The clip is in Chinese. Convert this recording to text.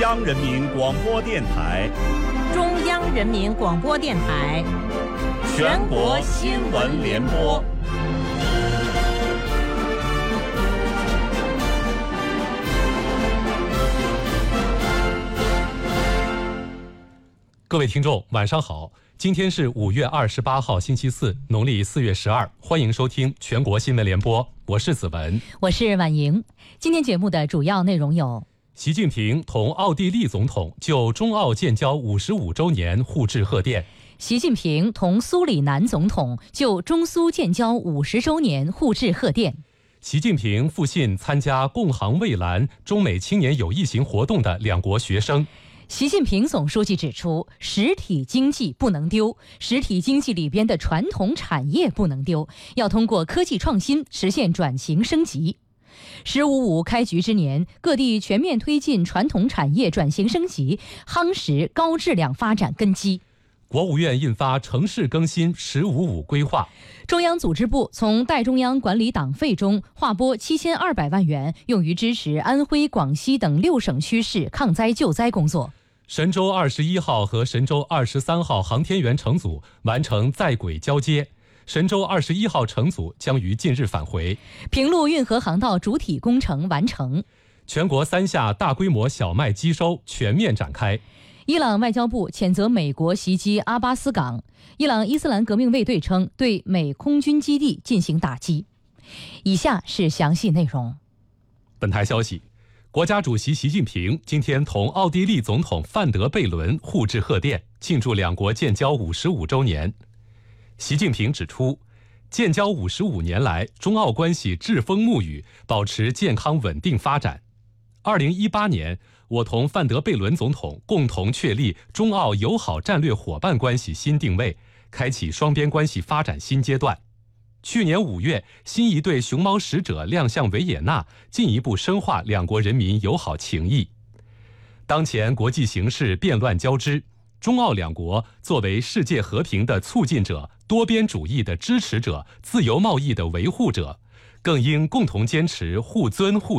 央人民广播电台、 中央人民广播电台全国新闻联播。 各位听众，晚上好！今天是5月28号，星期四，农历4月12，欢迎收听全国新闻联播，我是子文， 我是婉莹。今天节目的主要内容有： 习近平同奥地利总统就中奥建交55周年互致贺电； 习近平同苏里南总统就中苏建交50周年互致贺电； 习近平复信参加共航蔚蓝中美青年友谊行活动的两国学生。 习近平总书记指出，实体经济不能丢，实体经济里边的传统产业不能丢，要通过科技创新实现转型升级。“15+5”开局之年，各地全面推进传统产业转型升级，夯实高质量发展根基。 国务院印发城市更新“15+5”规划。 中央组织部从代中央管理党费中划拨7200万元，用于支持安徽、广西等6省区市抗灾救灾工作。 神舟21号和神舟23号航天员乘组完成在轨交接，神舟21号乘组将于近日返回。 平陆运河航道主体工程完成。 全国3下大规模小麦机收全面展开。 伊朗外交部谴责美国袭击阿巴斯港，伊朗伊斯兰革命卫队称对美空军基地进行打击。以下是详细内容。 本台消息，国家主席习近平今天同奥地利总统范德贝伦互致贺电，庆祝两国建交55周年。习近平指出，建交55年来，中奥关系栉风沐雨，保持健康稳定发展。2018年，我同范德贝伦总统共同确立中澳友好战略伙伴关系新定位，开启双边关系发展新阶段。去年5月，新一队熊猫使者亮相维也纳，进一步深化两国人民友好情谊。当前国际形势变乱交织，中澳两国作为世界和平的促进者、多边主义的支持者、自由贸易的维护者，更应共同坚持互尊互